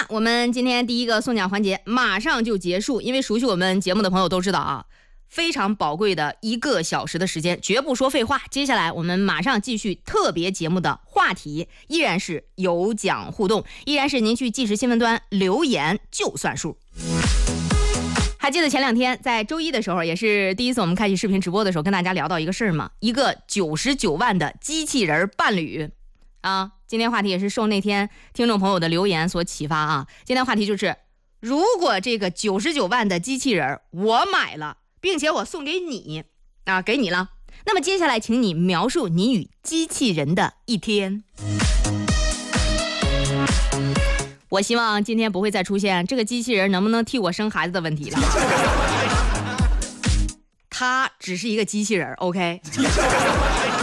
了，我们今天第一个送奖环节马上就结束，因为熟悉我们节目的朋友都知道啊，非常宝贵的1个小时的时间，绝不说废话。接下来我们马上继续特别节目的话题，依然是有奖互动，依然是您去即时新闻端留言就算数。还记得前2天在周一的时候，也是第一次我们开启视频直播的时候，跟大家聊到一个事儿嘛，一个99万的机器人伴侣啊。今天话题也是受那天听众朋友的留言所启发啊。今天话题就是，如果这个99万的机器人我买了，并且我送给你啊，给你了，那么接下来请你描述你与机器人的一天。我希望今天不会再出现这个机器人能不能替我生孩子的问题了。它只是一个机器人 ，OK。